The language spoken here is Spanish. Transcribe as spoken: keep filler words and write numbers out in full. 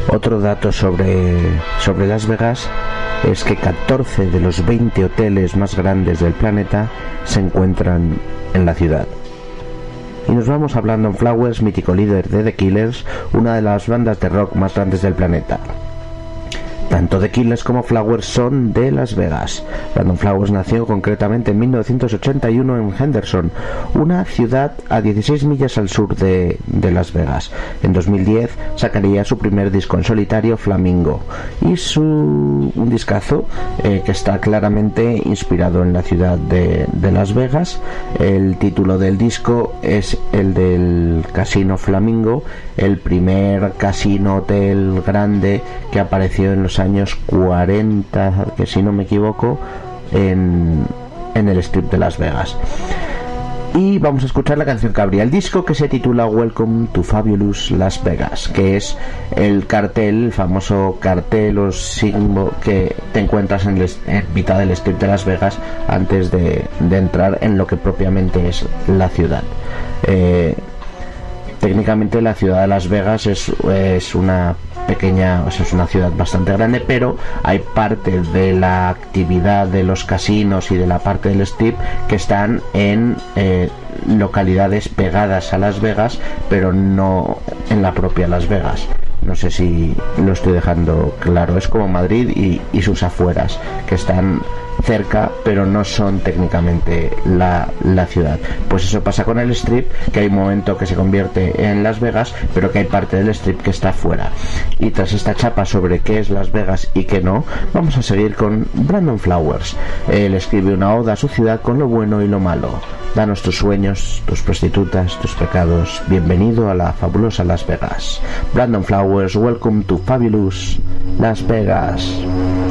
Otro dato sobre, sobre Las Vegas es que catorce de los veinte hoteles más grandes del planeta se encuentran en la ciudad. Y nos vamos a Brandon Flowers, mítico líder de The Killers, una de las bandas de rock más grandes del planeta. Tanto The Killers como Flowers son de Las Vegas. Brandon Flowers nació concretamente en mil novecientos ochenta y uno en Henderson, una ciudad a dieciséis millas al sur de, de Las Vegas. En dos mil diez sacaría su primer disco en solitario, Flamingo, y su un discazo eh, que está claramente inspirado en la ciudad de, de Las Vegas. El título del disco es el del Casino Flamingo, el primer casino hotel grande que apareció en los años cuarenta, que si no me equivoco, en, en el Strip de Las Vegas. Y vamos a escuchar la canción que abría el disco, que se titula Welcome to Fabulous Las Vegas, que es el cartel, el famoso cartel o símbolo que te encuentras en, el, en mitad del Strip de Las Vegas antes de, de entrar en lo que propiamente es la ciudad. Eh, técnicamente la ciudad de Las Vegas es, es una pequeña, o sea, es una ciudad bastante grande, pero hay parte de la actividad de los casinos y de la parte del strip que están en eh, localidades pegadas a Las Vegas, pero no en la propia Las Vegas. No sé si lo estoy dejando claro. Es como Madrid y, y sus afueras, que están cerca pero no son técnicamente la, la ciudad. Pues eso pasa con el strip, que hay un momento que se convierte en Las Vegas, pero que hay parte del strip que está fuera. Y tras esta chapa sobre qué es Las Vegas y qué no, vamos a seguir con Brandon Flowers. Él escribe una oda a su ciudad con lo bueno y lo malo. Danos tus sueños, tus prostitutas, tus pecados. Bienvenido a la fabulosa Las Vegas. Brandon Flowers, welcome to fabulous Las Vegas.